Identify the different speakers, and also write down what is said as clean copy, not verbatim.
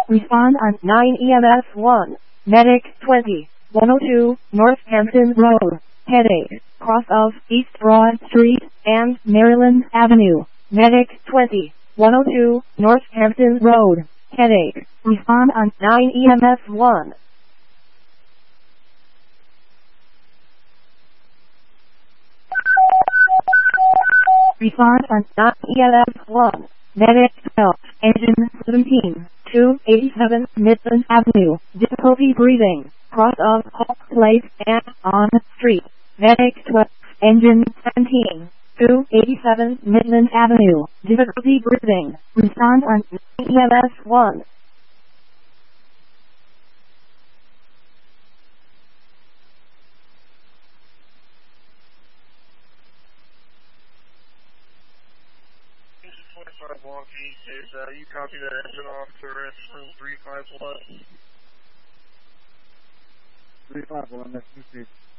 Speaker 1: Respond on 9 EMS 1. Medic 20. 102 Northampton Road. Headache. Cross of East Broad Street and Maryland Avenue. Medic 20. 102 Northampton Road. Headache. Respond on 9 EMS 1. Respond on 9 EMS 1. Medic 12. Engine 17. 287 Midland Avenue. Difficulty breathing. Cross of Hawk Place and on Street. Medic 12. Engine 17. 287 Midland Avenue. Difficulty breathing. Respond on 9 EMS 1.
Speaker 2: You copy that engine off to restroom 351.
Speaker 3: 351, that's 2